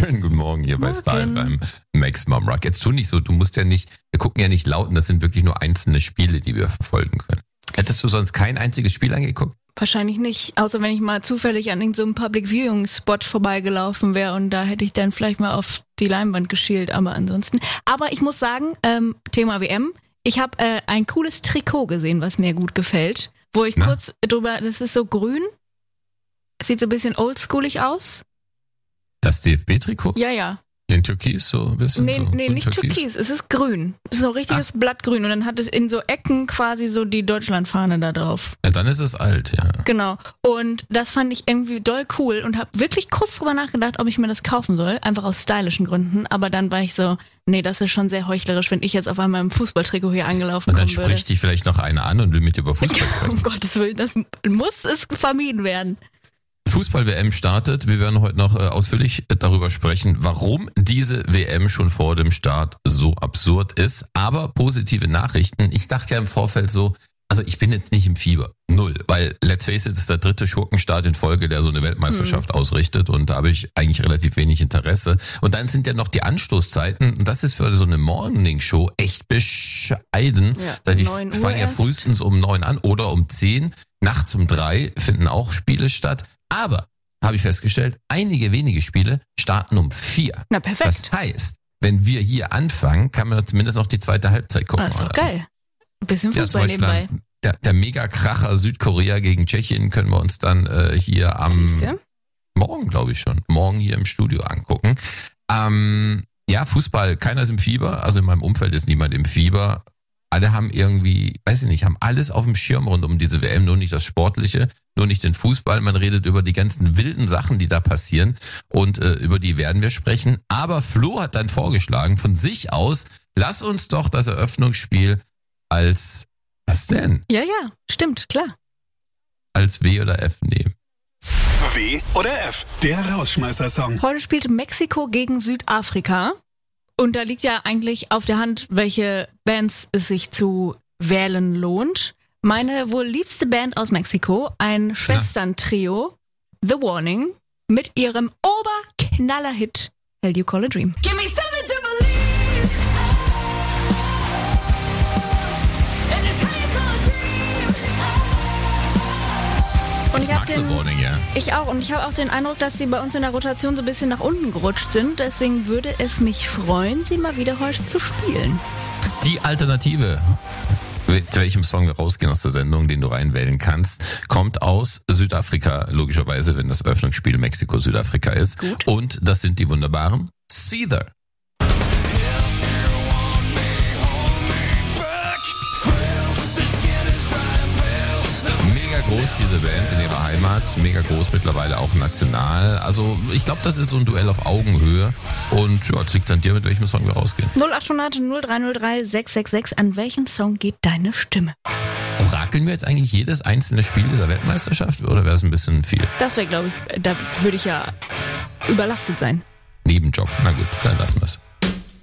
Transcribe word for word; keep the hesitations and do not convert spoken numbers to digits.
Schönen guten Morgen hier bei Morgen. Style beim Maximum Rock. Jetzt tu nicht so, du musst ja nicht, wir gucken ja nicht laut und das sind wirklich nur einzelne Spiele, die wir verfolgen können. Hättest du sonst kein einziges Spiel angeguckt? Wahrscheinlich nicht, außer wenn ich mal zufällig an irgendeinem so Public Viewing Spot vorbeigelaufen wäre und da hätte ich dann vielleicht mal auf die Leinwand geschielt, aber ansonsten. Aber ich muss sagen, ähm, Thema W M, ich habe äh, ein cooles Trikot gesehen, was mir gut gefällt, wo ich Na? kurz drüber, das ist so grün, sieht so ein bisschen oldschoolig aus. Das D F B-Trikot? Ja, ja. In Türkis so ein bisschen? Nee, so nee, nicht Türkis, es ist grün. Es ist so ein richtiges Blattgrün und dann hat es in so Ecken quasi so die Deutschlandfahne da drauf. Ja, dann ist es alt, ja. Genau. Und das fand ich irgendwie doll cool und habe wirklich kurz drüber nachgedacht, ob ich mir das kaufen soll, einfach aus stylischen Gründen. Aber dann war ich so, nee, das ist schon sehr heuchlerisch, wenn ich jetzt auf einmal im Fußballtrikot hier angelaufen Und dann kommen würde. spricht dich vielleicht noch einer an und will mit dir über Fußball sprechen. Um Gottes Willen, das muss es vermieden werden. Fußball-W M startet. Wir werden heute noch äh, ausführlich darüber sprechen, warum diese W M schon vor dem Start so absurd ist. Aber positive Nachrichten. Ich dachte ja im Vorfeld so, also ich bin jetzt nicht im Fieber. Null. Weil, let's face it, ist der dritte Schurkenstart in Folge, der so eine Weltmeisterschaft hm. ausrichtet. Und da habe ich eigentlich relativ wenig Interesse. Und dann sind ja noch die Anstoßzeiten. Und das ist für so eine Morning-Show echt bescheiden. Ja, da die neun Uhr fangen ja erst. frühestens um neun an oder um zehn. Nachts um drei finden auch Spiele statt. Aber, habe ich festgestellt, einige wenige Spiele starten um vier. Na, perfekt. Das heißt, wenn wir hier anfangen, kann man zumindest noch die zweite Halbzeit gucken. Das ist doch geil. Ein bisschen Ja, zum Fußball Beispiel nebenbei. dann der, der Mega-Kracher Südkorea gegen Tschechien können wir uns dann äh, hier am Siehste? morgen, glaube ich schon, morgen hier im Studio angucken. Ähm, ja, Fußball, keiner ist im Fieber, also in meinem Umfeld ist niemand im Fieber. Alle haben irgendwie, weiß ich nicht, haben alles auf dem Schirm rund um diese W M, nur nicht das Sportliche, nur nicht den Fußball. Man redet über die ganzen wilden Sachen, die da passieren und äh, über die werden wir sprechen. Aber Flo hat dann vorgeschlagen, von sich aus, lass uns doch das Eröffnungsspiel als, was denn? Ja, ja, stimmt, klar. Als W oder F nehmen. W oder F, der Rausschmeißer-Song. Heute spielt Mexiko gegen Südafrika. Und da liegt ja eigentlich auf der Hand, welche Bands es sich zu wählen lohnt. Meine wohl liebste Band aus Mexiko, ein Schwestern-Trio, The Warning, mit ihrem Oberknaller-Hit Hell You Call a Dream. Give me something to believe and it's how you call a dream. Und Ich ich habe mag The den, Warning, ja. ich auch, und ich habe auch den Eindruck, dass sie bei uns in der Rotation so ein bisschen nach unten gerutscht sind. Deswegen würde es mich freuen, sie mal wieder heute zu spielen. Die Alternative, mit welchem Song wir rausgehen aus der Sendung, den du reinwählen kannst, kommt aus Südafrika, logischerweise, wenn das Eröffnungsspiel Mexiko-Südafrika ist. Gut. Und das sind die wunderbaren Seether. Mega groß, diese Band in ihrer Heimat, mega groß mittlerweile auch national. Also ich glaube, das ist so ein Duell auf Augenhöhe. Und ja, es liegt an dir, mit welchem Song wir rausgehen. null acht hundert null drei null drei sechs sechs sechs, an welchen Song geht deine Stimme? Orakeln wir jetzt eigentlich jedes einzelne Spiel dieser Weltmeisterschaft oder wäre es ein bisschen viel? Das wäre, glaube ich, da würde ich ja überlastet sein. Nebenjob. Na gut, dann lassen wir es.